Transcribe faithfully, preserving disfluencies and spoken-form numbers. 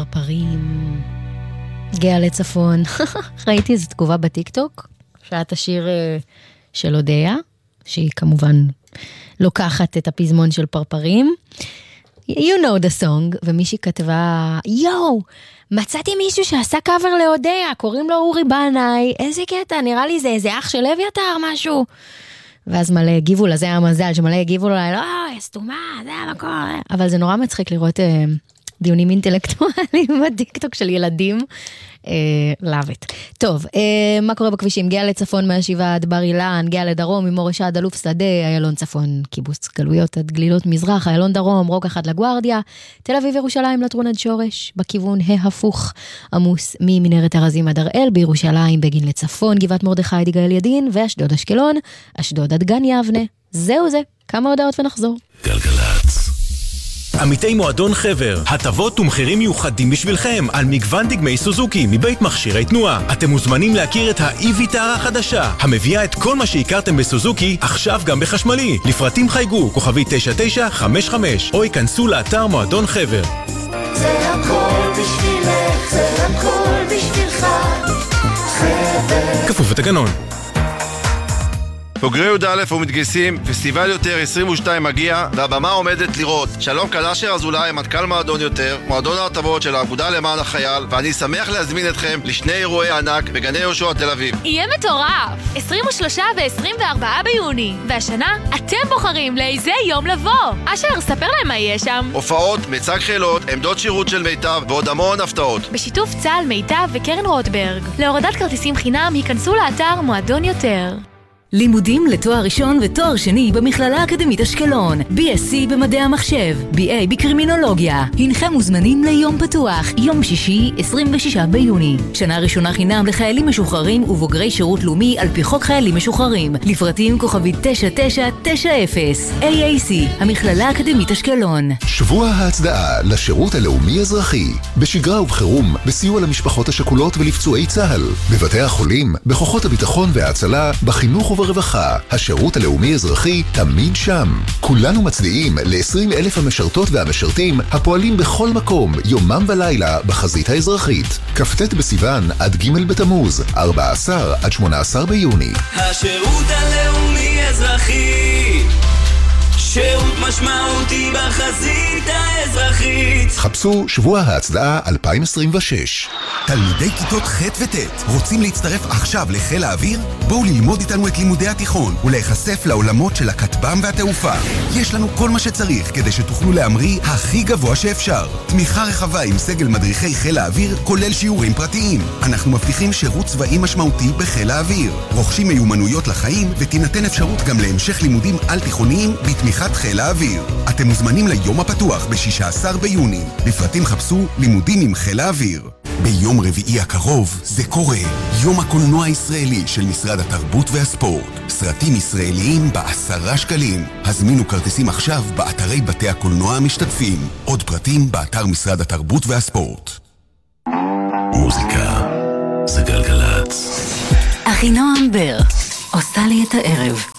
פרפרים, גאה לצפון. ראיתי איזו תגובה בטיקטוק, שאת השיר של אודיה, שהיא כמובן לוקחת את הפזמון של פרפרים. You know the song, ומישהי כתבה, יואו, מצאתי מישהו שעשה קאבר לאודיה, קוראים לו אורי בנאי, איזה קטע, נראה לי זה איזה אח של אביתר, משהו. ואז מלא הגיבו לה, זה היה מזל, שמלא הגיבו לה, לא, סתומה, זה המקום. אבל זה נורא מצחיק לראות אה, דיונים אינטלקטואליים בטיקטוק של ילדים. love it. טוב, מה קורה בכבישים? גאה לצפון מהשיבה עד בר אילן, גאה לדרום ממורש עד אלוף שדה, איילון צפון קיבוץ גלויות עד גלילות מזרח, איילון דרום רוק אחד לגוארדיה, תל אביב ירושלים לטרון עד שורש, בכיוון ההפוך עמוס ממנהרת ארזים עד הראל, בירושלים בגין לצפון, גבעת מרדכי עד יגאל ידין, ואשדוד אשקלון, אשדוד עד גן יבנה. זהו זה, כמה הודעות ונחזור. גלגלץ. עמיתי מועדון חבר, הטבות ומחירים מיוחדים בשבילכם על מגוון דגמי סוזוקי מבית מכשירי תנועה. אתם מוזמנים להכיר את ה-E-Vitara החדשה, המביאה את כל מה שהכרתם בסוזוקי, עכשיו גם בחשמלי. לפרטים חייגו, כוכבי תשע תשע חמש חמש, או ייכנסו לאתר מועדון חבר. זה הכל בשבילך, זה הכל בשבילך, חבר. כפוף לתקנון. בוגרי י' א' ומתגייסים, פסטיבל יותר עשרים ושתיים מגיע, והבמה עומדת לראות. שלום קלאשר אזולאי, מנכ"ל מועדון יותר, מועדון ההטבות של האגודה למען החייל, ואני שמח להזמין אתכם לשני אירועי ענק בגני יהושע תל אביב. יהיה מטורף! עשרים ושלושה ו-עשרים וארבעה ביוני, והשנה אתם בוחרים לאיזה יום לבוא. אשר, ספר להם מה יהיה שם. הופעות, מצג חילות, עמדות שירות של מיטב ועוד המון הפתעות. בשיתוף צה"ל, מיטב וקרן רוטברג. להורדת כרטיסים חינם, היכנסו לאתר מועדון יותר. לימודים לתואר ראשון ותואר שני במכללה האקדמית אשקלון, בי אס סי במדעי המחשב, בי איי בקרימינולוגיה. הנכם מוזמנים ליום פתוח, יום שישי, עשרים ושישה ביוני. שנה ראשונה חינם לחיילים משוחררים ובוגרי שירות לאומי על פי חוק חיילים משוחררים. לפרטים כוכבי תשע תשע תשע אפס. איי איי סי, המכללה האקדמית אשקלון. שבוע ההצדעה לשירות הלאומי אזרחי, בשגרה ובחירום, בסיוע למשפחות השכולות ולפצועי צה"ל, בבתי החולים, בכוחות הביטחון וההצלה, בחינוך וברווחה. השירות הלאומי אזרחי תמיד שם. כולנו מצדיעים ל-עשרים אלף המשרתות והמשרתים הפועלים בכל מקום, יומם ולילה, בחזית האזרחית. כ"ט בסיוון עד ג' בתמוז, ארבעה עשר עד שמונה עשר ביוני. השירות הלאומי אזרחי, שירות משמעותי בחזית האזרחית. חפשו שבוע ההצדעה אלפיים עשרים ושש. תלמידי כיתות ח' וט' רוצים להצטרף עכשיו לחיל האוויר? בואו ללמוד איתנו את לימודי התיכון ולהיחשף לעולמות של הכטב"ם והתעופה. יש לנו כל מה שצריך כדי שתוכלו להמריא הכי גבוה שאפשר. תמיכה רחבה עם סגל מדריכי חיל האוויר, כולל שיעורים פרטיים. אנחנו מבטיחים שירות צבאי משמעותי בחיל האוויר. רוכשים מיומנויות לחיים ותינתן אפשרות גם להמשך לימודים על תיכוניים בתמיכת חיל האוויר. אתם מוזמנים ליום הפתוח ב-שישה עשר ביוני. לפרטים חפשו לימודים עם חיל האוויר. ביום רביעי הקרוב זה קורה. יום הקולנוע הישראלי של משרד התרבות והספורט. סרטים ישראליים בעשרה שקלים. הזמינו כרטיסים עכשיו באתרי בתי הקולנוע המשתתפים. עוד פרטים באתר משרד התרבות והספורט. מוזיקה זה גלגלץ. אחינועם בר עושה לי את הערב.